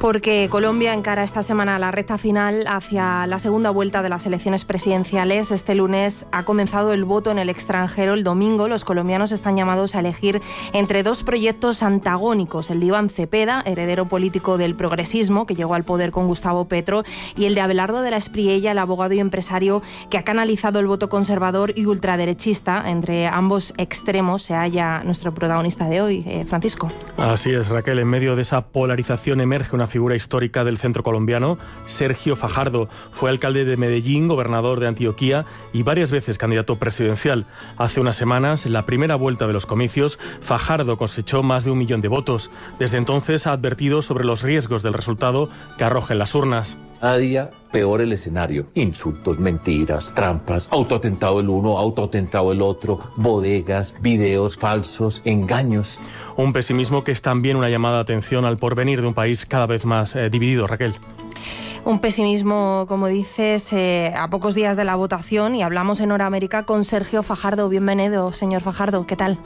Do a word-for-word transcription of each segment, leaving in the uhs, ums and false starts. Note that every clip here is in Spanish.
Porque Colombia encara esta semana la recta final hacia la segunda vuelta de las elecciones presidenciales. Este lunes ha comenzado el voto en el extranjero. El domingo los colombianos están llamados a elegir entre dos proyectos antagónicos: el de Iván Cepeda, heredero político del progresismo, que llegó al poder con Gustavo Petro, y el de Abelardo de la Espriella, el abogado y empresario que ha canalizado el voto conservador y ultraderechista. Entre ambos extremos se halla nuestro protagonista de hoy, eh, Francisco. Así es, Raquel. En medio de esa polarización emerge una figura histórica del centro colombiano, Sergio Fajardo. Fue alcalde de Medellín, gobernador de Antioquia y varias veces candidato presidencial. Hace unas semanas, en la primera vuelta de los comicios, Fajardo cosechó más de un millón de votos. Desde entonces ha advertido sobre los riesgos del resultado que arrojen las urnas. Cada día peor el escenario. Insultos, mentiras, trampas, autoatentado el uno, autoatentado el otro, bodegas, videos falsos, engaños. Un pesimismo que es también una llamada de atención al porvenir de un país cada vez más eh, dividido, Raquel. Un pesimismo, como dices, eh, a pocos días de la votación, y hablamos en Hora América con Sergio Fajardo. Bienvenido, señor Fajardo, ¿qué tal?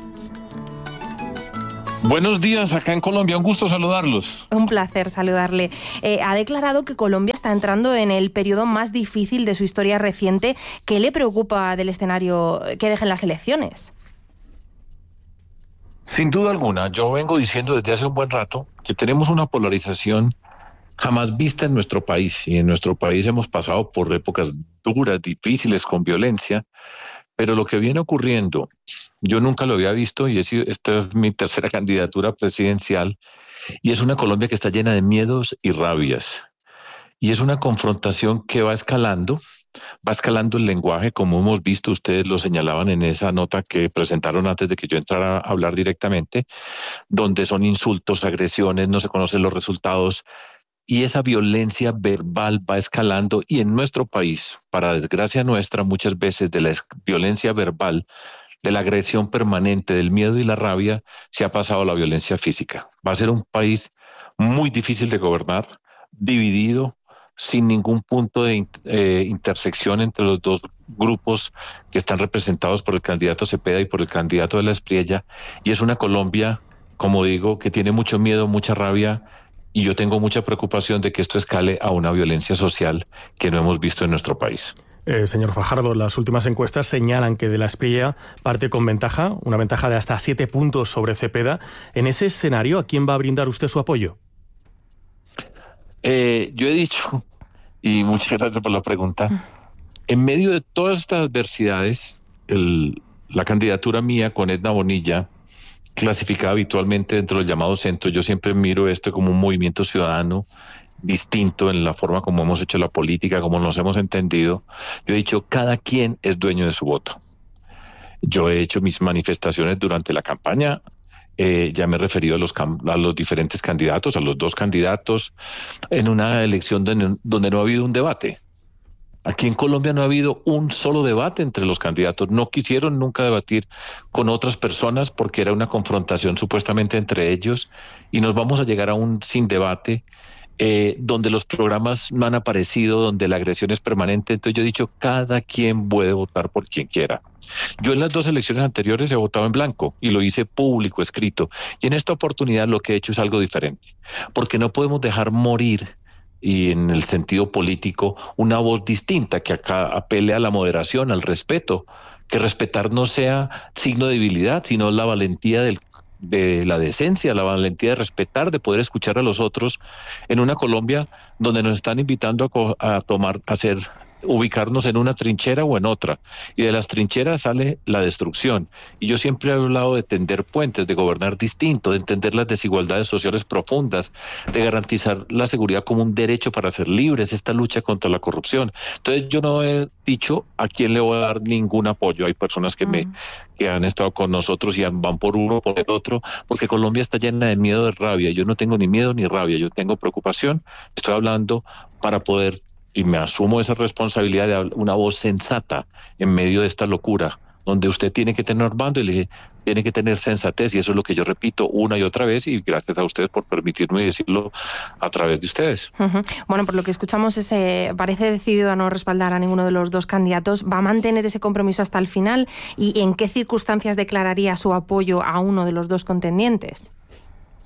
Buenos días, acá en Colombia, un gusto saludarlos. Un placer saludarle. Eh, ha declarado que Colombia está entrando en el periodo más difícil de su historia reciente. ¿Qué le preocupa del escenario que dejen las elecciones? Sin duda alguna, yo vengo diciendo desde hace un buen rato que tenemos una polarización jamás vista en nuestro país, y en nuestro país hemos pasado por épocas duras, difíciles, con violencia. Pero lo que viene ocurriendo, yo nunca lo había visto, y he sido, esta es mi tercera candidatura presidencial, y es una Colombia que está llena de miedos y rabias. Y es una confrontación que va escalando, va escalando el lenguaje, como hemos visto, ustedes lo señalaban en esa nota que presentaron antes de que yo entrara a hablar directamente, donde son insultos, agresiones, no se conocen los resultados. Y esa violencia verbal va escalando, y en nuestro país, para desgracia nuestra, muchas veces de la violencia verbal, de la agresión permanente, del miedo y la rabia, se ha pasado a la violencia física. Va a ser un país muy difícil de gobernar, dividido, sin ningún punto de eh, intersección entre los dos grupos que están representados por el candidato Cepeda y por el candidato de la Espriella. Y es una Colombia, como digo, que tiene mucho miedo, mucha rabia. Y yo tengo mucha preocupación de que esto escale a una violencia social que no hemos visto en nuestro país. Eh, señor Fajardo, las últimas encuestas señalan que de la Espriella parte con ventaja, una ventaja de hasta siete puntos sobre Cepeda. En ese escenario, ¿a quién va a brindar usted su apoyo? Eh, yo he dicho, y muchas gracias por la pregunta, en medio de todas estas adversidades, el, la candidatura mía con Edna Bonilla, clasificada habitualmente dentro del llamado centro, yo siempre miro esto como un movimiento ciudadano distinto en la forma como hemos hecho la política, como nos hemos entendido. Yo he dicho, cada quien es dueño de su voto. Yo he hecho mis manifestaciones durante la campaña, eh, ya me he referido a los, a los diferentes candidatos, a los dos candidatos, en una elección donde, donde no ha habido un debate. Aquí en Colombia no ha habido un solo debate entre los candidatos. No quisieron nunca debatir con otras personas porque era una confrontación supuestamente entre ellos, y nos vamos a llegar a un sin debate eh, donde los programas no han aparecido, donde la agresión es permanente. Entonces yo he dicho, cada quien puede votar por quien quiera. Yo en las dos elecciones anteriores he votado en blanco y lo hice público, escrito. Y en esta oportunidad lo que he hecho es algo diferente, porque no podemos dejar morir, y en el sentido político, una voz distinta que acá apele a la moderación, al respeto, que respetar no sea signo de debilidad, sino la valentía del, de la decencia, la valentía de respetar, de poder escuchar a los otros, en una Colombia donde nos están invitando a, a tomar, a hacer, ubicarnos en una trinchera o en otra, y de las trincheras sale la destrucción. Y yo siempre he hablado de tender puentes, de gobernar distinto, de entender las desigualdades sociales profundas, de garantizar la seguridad como un derecho para ser libres, esta lucha contra la corrupción. Entonces yo no he dicho a quién le voy a dar ningún apoyo. Hay personas que, uh-huh. me, que han estado con nosotros y van por uno, por el otro, porque Colombia está llena de miedo, de rabia. Yo no tengo ni miedo ni rabia, yo tengo preocupación. Estoy hablando para poder, y me asumo esa responsabilidad de una voz sensata en medio de esta locura, donde usted tiene que tener bando y le tiene que tener sensatez, y eso es lo que yo repito una y otra vez, y gracias a ustedes por permitirme decirlo a través de ustedes. Uh-huh. Bueno, por lo que escuchamos, ese, parece decidido a no respaldar a ninguno de los dos candidatos. ¿Va a mantener ese compromiso hasta el final? ¿Y en qué circunstancias declararía su apoyo a uno de los dos contendientes?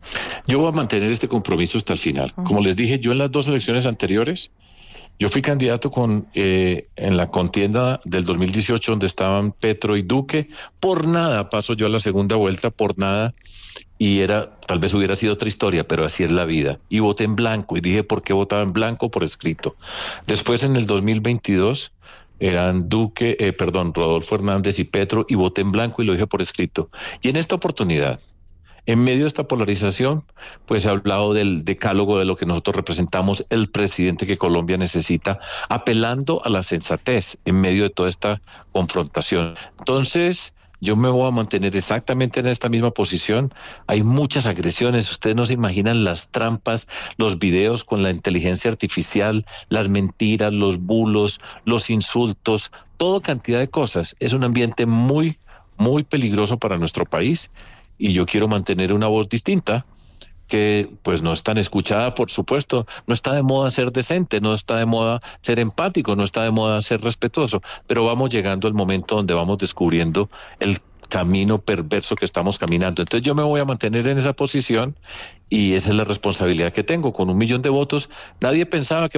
Yo voy a mantener este compromiso hasta el final. Como les dije, yo en las dos elecciones anteriores, yo fui candidato con eh, en la contienda del dos mil dieciocho, donde estaban Petro y Duque. Por nada paso yo a la segunda vuelta, por nada. Y era, tal vez hubiera sido otra historia, pero así es la vida. Y voté en blanco, y dije por qué votaba en blanco, por escrito. Después, en el dos mil veintidós, eran Duque, eh, perdón, Rodolfo Hernández y Petro, y voté en blanco y lo dije por escrito. Y en esta oportunidad, en medio de esta polarización, pues he hablado del decálogo de lo que nosotros representamos, el presidente que Colombia necesita, apelando a la sensatez en medio de toda esta confrontación. Entonces, yo me voy a mantener exactamente en esta misma posición. Hay muchas agresiones, ustedes no se imaginan las trampas, los videos con la inteligencia artificial, las mentiras, los bulos, los insultos, toda cantidad de cosas. Es un ambiente muy, muy peligroso para nuestro país. Y yo quiero mantener una voz distinta, que pues no es tan escuchada, por supuesto. No está de moda ser decente, no está de moda ser empático, no está de moda ser respetuoso, pero vamos llegando al momento donde vamos descubriendo el camino perverso que estamos caminando. Entonces yo me voy a mantener en esa posición y esa es la responsabilidad que tengo. Con un millón de votos, nadie pensaba que